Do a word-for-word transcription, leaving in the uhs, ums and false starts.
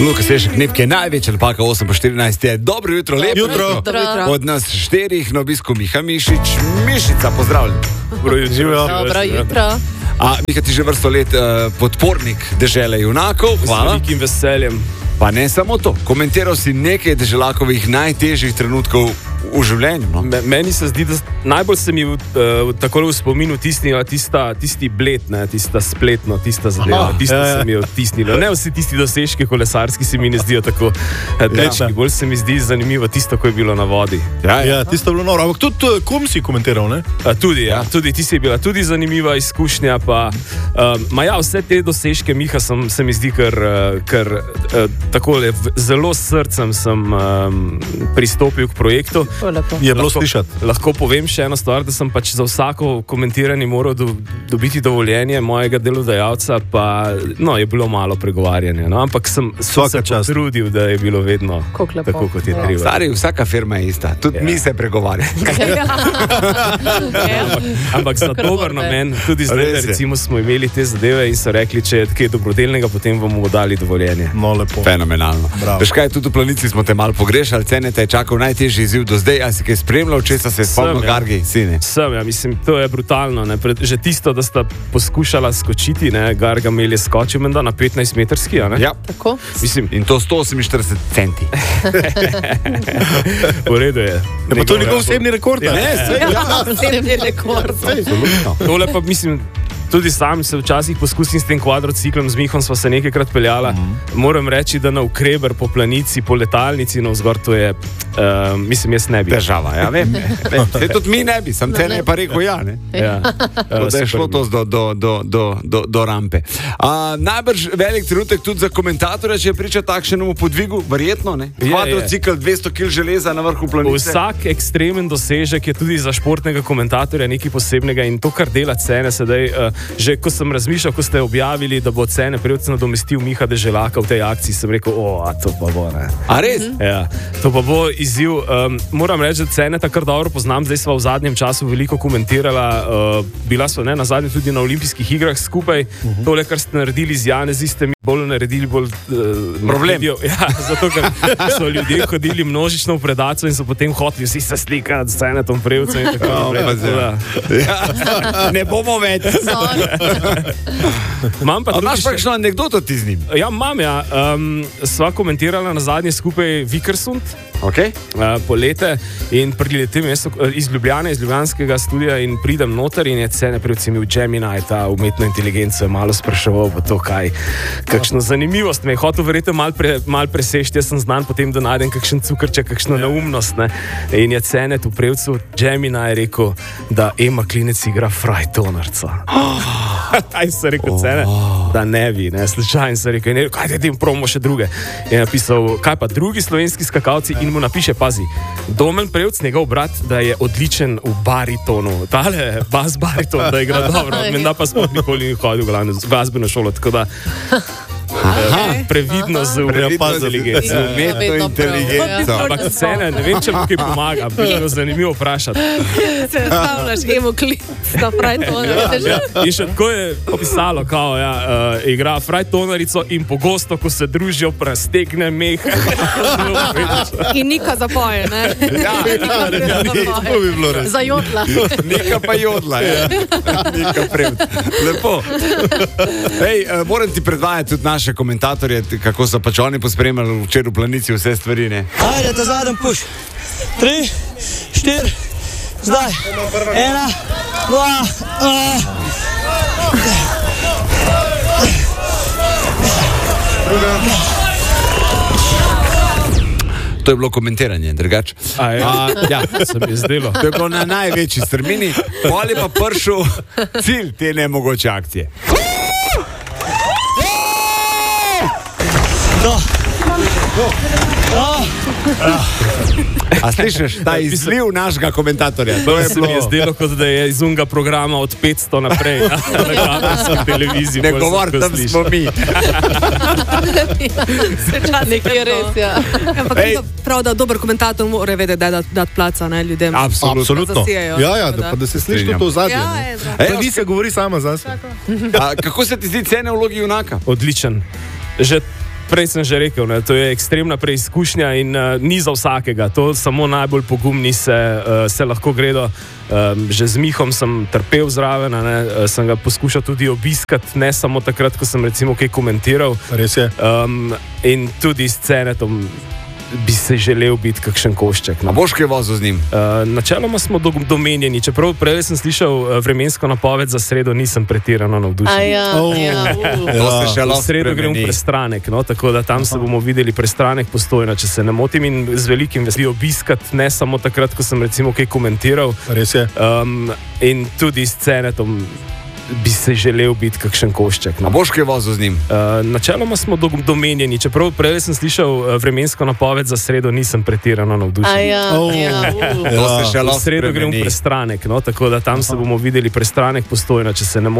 Luka Sešek, Nepke, največja alpaka, osem po štirinajst je. Dobro jutro, lepo jutro. Dobro jutro. Od nas štirih na obisku Miha Mišič. Mišica, pozdravljen. Dobro jutro. Dobro jutro. A, Miha, ti že vrsto let uh, podpornik dežele junakov, hvala. Z velikim veseljem. Pa ne samo to, komentiral si nekaj deželakovih najtežjih trenutkov v življenju. No? Me, meni se zdi, da najbolj se mi uh, takole v spominu tisnila tista, tisti bled, ne, tista spletno, tista zadeva, Aha, tista ja, ja. se mi je odtisnila. Ne vsi tisti dosežki kolesarski se mi ne zdijo tako tečni, Ja. bolj se mi zdi zanimivo tisto, ko je bilo na vodi. Ja, ja. Ja, tisto je bilo noro. Ampak tudi uh, kom si komentiral, ne? A, tudi, ja, tudi ti si bila tudi zanimiva izkušnja, pa um, ma ja, vse te dosežke Miha sem, se mi zdi, ker, uh, ker uh, takole v- zelo s srcem sem um, pristopil k projektu. Je bilo Lahko- slišati. Lahko povem še eno stvar, da sem pač za vsako komentiranje moral do, dobiti dovoljenje mojega delodajalca, pa no, je bilo malo pregovarjanja. No? Ampak sem, sem Svaka se čast. potrudil, da je bilo vedno Kako lepo. tako, kot je Ja. treba. Stari, vsaka firma je ista, tudi Ja. mi se pregovarjamo. Ampak za Kakor dober bote. namen, tudi zdaj, Res je. recimo, smo imeli te zadeve in so rekli, če je kaj dobrodelnega, potem vam bomo dali dovoljenje. No, lepo. Fenomenalno. Bravo. Veš kaj, tudi v Planici smo te malo pogrešali, cene te je čakal najtežji izziv do zdaj, a si kaj spremljal, če se je spomnil, Sem, ja. Gargi, sine. Sem, ja, mislim, to je brutalno. Ne? Pred, že tisto, da sta poskušala skočiti, ne? Garga Mel je skočil menda na petnajst metrski. Ja. Tako? Mislim, In to sto oseminštirideset centi. v redu je. Je pa to njegov osebni rekord? Ja, ne? ne, Sej, Ja, osebni rekord. Absolutno. Tole pa mislim. Tudi sam se včasih poskusim s tem kvadrociklom, z Mihom sva se nekajkrat peljala. Mm. Moram reči, da na Ukreber po planici, po letalnici navzgor, to je, uh, mislim, jaz ne bi. Težava, ja, vem. vem. Sej tudi mi ne bi, sem cene je pa rekel ja, ne. Ja. To, da je šlo to do, do, do, do, do, do rampe. A, najbrž velik trenutek tudi za komentatorja, če je priča takšnemu podvigu, verjetno, ne? Je, je. Kvadrocikl, dvesto kilogramov železa na vrhu planice. Vsak ekstremen dosežek je tudi za športnega komentatorja nekaj posebnega in to, kar dela cene sedaj. Uh, že ko sem razmišljal, ko ste objavili, da bo cene prevc nadomestil Miha Deželaka v tej akciji, sem rekel, o, a to pa bo, ne. A res? Ja, to pa bo izziv. Um, moram reči, da cene takrat dobro poznam, zdaj sva v zadnjem času veliko komentirala, uh, bila sva ne na zadnje tudi na olimpijskih igrah skupaj. Uh -huh. Tole, kar ste naredili z Janezi, ste mi bolj naredili bolj uh, Problem. Medijo. Ja, zato, ker so ljudje hodili množično v predaco in so potem hoteli vsi se slikati s Cenetom Prevcem in tako naprej. pa zdaj. Tako da- Ja. Ne bomo več. Imam pa A tudi imaš pa še- kakšno anekdoto ti z njim? Ja, imam, ja. Um, sva komentirala na zadnje skupaj Vikersund. Okay. Uh, polete in priletem jaz uh, iz Ljubljane, iz ljubljanskega studia in pridem noter in je cene predvsem v Gemini, ta umetno inteligenco je malo spraševal, pa to kaj, kakšno zanimivost me je hotel verjetno mal, pre, mal presežiti, jaz sem znan potem, da najdem kakšen cukrček, kakšno neumnost, ne. In je cene tu prevcu Gemini je rekel, da Ema Klinec igra Frajtonarca. Aj se rekel cene, da ne bi, ne, slučajno se rekel, ne, kaj te tem promo še druge. Je napisal, kaj pa drugi slovenski skakalci in mu napiše, pazi, Domen Prevc, njegov brat, da je odličen v baritonu, tale bas bariton, da igra dobro, menda pa sploh nikoli ni hodil v glavno glasbeno šolo, tako da Okay. previdno z Previdno z inteligenco. z umetno Vedno prav, inteligenco. ja. Ampak cene, ne vem, če mu kaj pomaga, bi bilo zanimivo vprašati. Se stavljaš, emo klic, da pravi to, ne veš. Ja, in še tako je opisalo, kao, ja, uh, igra frajtonarico in pogosto, ko se družijo, prestegne meh. In nika zapoje, ne? Ja, To bi bilo res. Zajotla. Neka pa jodla, ja. Neka Prevc. Lepo. Hej, uh, moram ti predvajati tudi naše komentatorje, kako so pač oni pospremljali včeraj v Planici vse stvari, ne? Ajde, ta zadnji puš. Tri, štiri, zdaj. Ena, dva, uh. To je bilo komentiranje, drugače. A, ja. A, ja. Se mi je zdelo. To je bilo na največji strmini, pol je pa prišel cilj te nemogoče akcije. No. A slišiš, ta izliv našega komentatorja? To je Se mi je bilo. zdelo, kot da je iz unga programa od petsto naprej na, na kabelski televiziji. Ne pol sem govor, tako tam slišal. smo mi. Nekaj je res, ja. Ampak Ej. to prav, da dober komentator mora vedeti, da je dat, dat placa ne, ljudem. Absolutno. Absolutno. Zasijejo. Ja, ja, Tako da, da. pa da se sliši Strinjam. to v zadnjem. Ja, je, zra. Ej, Plani se govori sama zase. A, kako se ti zdi cene v vlogi junaka? Odličen. Že prej sem že rekel, ne, to je ekstremna preizkušnja in uh, ni za vsakega. To samo najbolj pogumni se, uh, se lahko gredo. Um, že z Mihom sem trpel zraven, ne, uh, sem ga poskušal tudi obiskati, ne samo takrat, ko sem recimo kaj komentiral. Res je. Um, in tudi s Cenetom bi se želel biti kakšen košček. A boš kaj vozil z njim? Uh, načeloma smo do, domenjeni, čeprav prej sem slišal uh, vremensko napoved za sredo, nisem pretirano navdušen. Ja, Oh. ja. To se še V lahko sredo gremo spremeni. prestranek, no, tako da tam se bomo videli prestranek Postojna, če se ne motim, in z velikim veseljem obiskati, ne samo takrat, ko sem recimo kaj komentiral. Res je. Um, in tudi s Cenetom bi se želel biti kakšen košček. A boš kaj vozil z njim? Uh, načeloma smo do, domenjeni, čeprav prej sem slišal uh, vremensko napoved za sredo, nisem pretirano navdušen. Ja, Oh. ja. To se še V lahko sredo gremo spremeni. prestranek, no, tako da tam se bomo videli prestranek Postojna, če se ne motim.